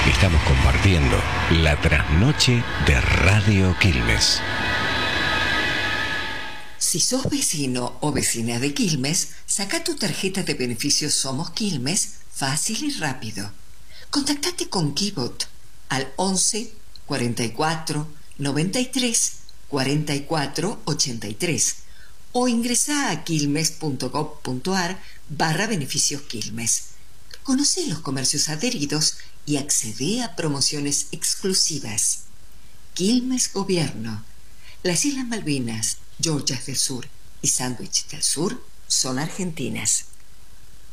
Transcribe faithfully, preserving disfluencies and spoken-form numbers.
Estamos compartiendo la trasnoche de Radio Quilmes. Si sos vecino o vecina de Quilmes, saca tu tarjeta de beneficios Somos Quilmes fácil y rápido. Contactate con Kibot al once, cuarenta y cuatro, noventa y tres, cuarenta y cuatro, ochenta y tres o ingresa a quilmes.gov.ar barra beneficios Quilmes. Conoce los comercios adheridos y accede a promociones exclusivas. Quilmes Gobierno. Las Islas Malvinas, Georgias del Sur y Sandwich del Sur son argentinas.